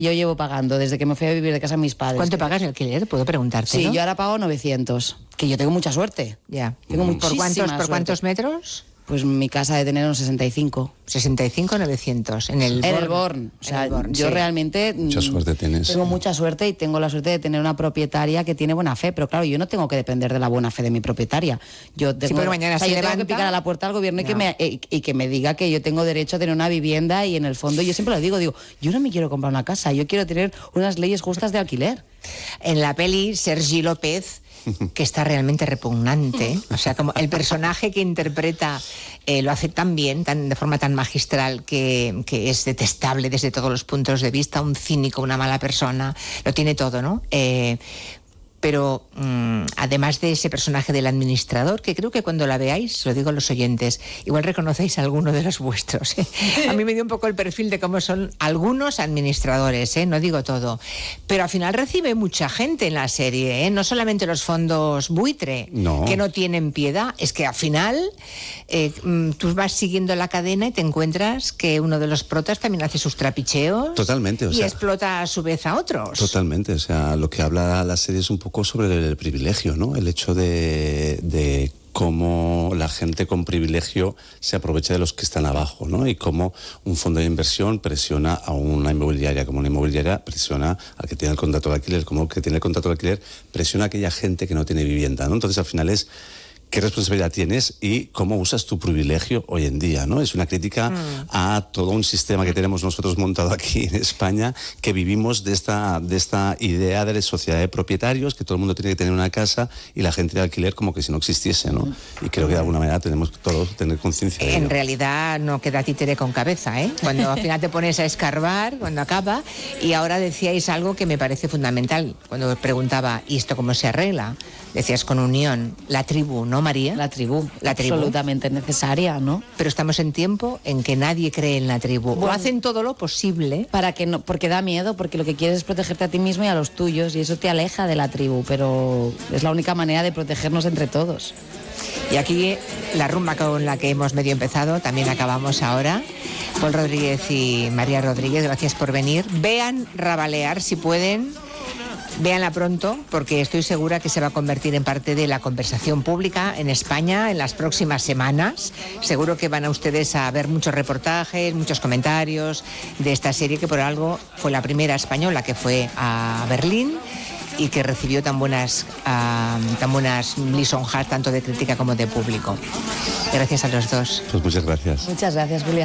yo llevo pagando desde que me fui a vivir de casa a mis padres. ¿Cuánto pagas el alquiler? Puedo preguntarte, Sí, ¿no? yo ahora pago 900, que yo tengo mucha suerte. Ya. Tengo muchísima ¿Por cuántos suerte. metros? Pues mi casa de tener unos 65. 65, 900. En el Born. O sea, yo sí. realmente Mucha suerte tienes. tengo mucha suerte y tengo la suerte de tener una propietaria que tiene buena fe. Pero claro, yo no tengo que depender de la buena fe de mi propietaria. Yo tengo, porque mañana se yo levanta. tengo que picar a la puerta del gobierno No. y que me diga que yo tengo derecho a tener una vivienda, y en el fondo yo siempre lo digo, yo no me quiero comprar una casa, yo quiero tener unas leyes justas de alquiler. En la peli, Sergi López, que está realmente repugnante, o sea, como el personaje que interpreta lo hace tan bien, de forma tan magistral, que es detestable desde todos los puntos de vista, un cínico, una mala persona, lo tiene todo, ¿no? Pero además de ese personaje del administrador, que creo que cuando la veáis, lo digo a los oyentes, igual reconocéis a alguno de los vuestros. A mí me dio un poco el perfil de cómo son algunos administradores, no digo todo. Pero al final recibe mucha gente en la serie, no solamente los fondos buitre, No. que no tienen piedad, es que al final tú vas siguiendo la cadena y te encuentras que uno de los protas también hace sus trapicheos. Totalmente, o y sea, explota a su vez a otros. Totalmente, o sea, lo que habla la serie es un poco sobre el privilegio, ¿no? El hecho de cómo la gente con privilegio se aprovecha de los que están abajo, ¿no? Y cómo un fondo de inversión presiona a una inmobiliaria, como una inmobiliaria presiona al que tiene el contrato de alquiler, como el que tiene el contrato de alquiler presiona a aquella gente que no tiene vivienda, ¿no? Entonces, al final es qué responsabilidad tienes y cómo usas tu privilegio hoy en día, ¿no? Es una crítica a todo un sistema que tenemos nosotros montado aquí en España, que vivimos de esta idea de la sociedad de propietarios, que todo el mundo tiene que tener una casa y la gente de alquiler como que si no existiese, ¿no? Y creo que de alguna manera tenemos todos que tener conciencia de ello. En realidad no queda títere con cabeza, ¿eh? Cuando al final te pones a escarbar, cuando acaba, y ahora decíais algo que me parece fundamental. Cuando preguntaba, ¿y esto cómo se arregla? Decías con unión, la tribu, ¿no, María? La tribu, tribu. absolutamente necesaria, ¿no? Pero estamos en tiempo en que nadie cree en la tribu. Bueno, o hacen todo lo posible. Para que no, porque da miedo, porque lo que quieres es protegerte a ti mismo y a los tuyos, y eso te aleja de la tribu, pero es la única manera de protegernos entre todos. Y aquí la rumba con la que hemos medio empezado, también acabamos ahora. Paul Rodríguez y María Rodríguez, gracias por venir. Vean Rabalear si pueden. Véanla pronto, porque estoy segura que se va a convertir en parte de la conversación pública en España en las próximas semanas. Seguro que van a ustedes a ver muchos reportajes, muchos comentarios de esta serie, que por algo fue la primera española que fue a Berlín y que recibió tan buenas lisonjas, tanto de crítica como de público. Gracias a los dos. Pues muchas gracias. Muchas gracias, Julia.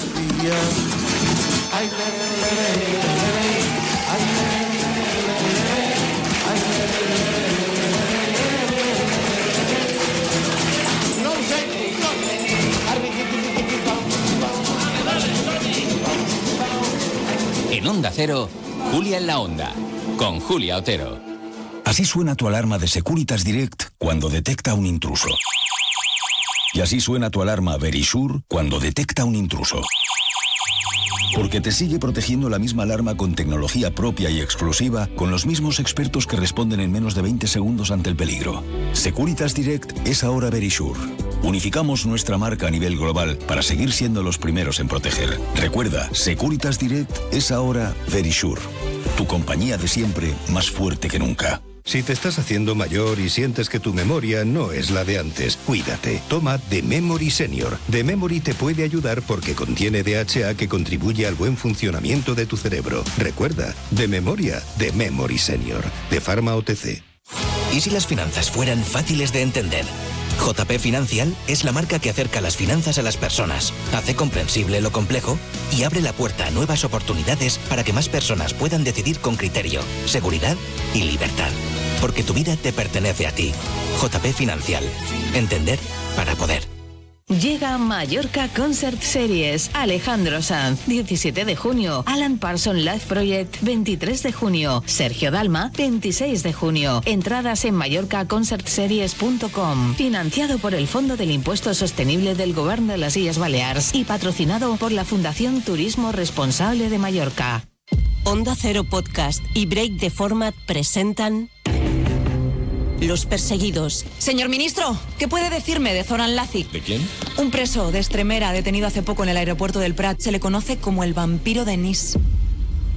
En Onda Cero, Julia en la Onda, con Julia Otero. Así suena tu alarma de Securitas Direct cuando detecta un intruso. Y así suena tu alarma Verisure cuando detecta un intruso. Porque te sigue protegiendo la misma alarma con tecnología propia y exclusiva, con los mismos expertos que responden en menos de 20 segundos ante el peligro. Securitas Direct es ahora Verisure. Unificamos nuestra marca a nivel global para seguir siendo los primeros en proteger. Recuerda, Securitas Direct es ahora Verisure. Tu compañía de siempre, más fuerte que nunca. Si te estás haciendo mayor y sientes que tu memoria no es la de antes, cuídate. Toma The Memory Senior. The Memory te puede ayudar porque contiene DHA que contribuye al buen funcionamiento de tu cerebro. Recuerda, de memoria, The Memory Senior, de Pharma OTC. ¿Y si las finanzas fueran fáciles de entender? JP Financial es la marca que acerca las finanzas a las personas, hace comprensible lo complejo y abre la puerta a nuevas oportunidades para que más personas puedan decidir con criterio, seguridad y libertad. Porque tu vida te pertenece a ti. JP Financial. Entender para poder. Llega Mallorca Concert Series. Alejandro Sanz, 17 de junio. Alan Parsons Live Project, 23 de junio. Sergio Dalma, 26 de junio. Entradas en mallorcaconcertseries.com. Financiado por el Fondo del Impuesto Sostenible del Govern de las Illes Balears y patrocinado por la Fundación Turismo Responsable de Mallorca. Onda Cero Podcast y Break the Format presentan Los Perseguidos. Señor ministro, ¿qué puede decirme de Zoran Lazic? ¿De quién? Un preso de Extremera detenido hace poco en el aeropuerto del Prat. Se le conoce como el vampiro de Nice.